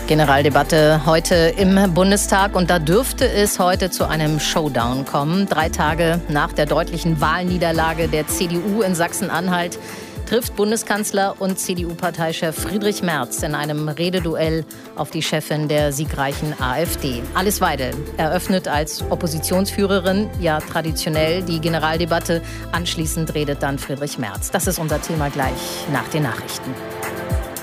Generaldebatte heute im Bundestag und da dürfte es heute zu einem Showdown kommen. 3 Tage nach der deutlichen Wahlniederlage der CDU in Sachsen-Anhalt trifft Bundeskanzler und CDU-Parteichef Friedrich Merz in einem Rededuell auf die Chefin der siegreichen AfD. Alice Weidel eröffnet als Oppositionsführerin ja traditionell die Generaldebatte. Anschließend redet dann Friedrich Merz. Das ist unser Thema gleich nach den Nachrichten.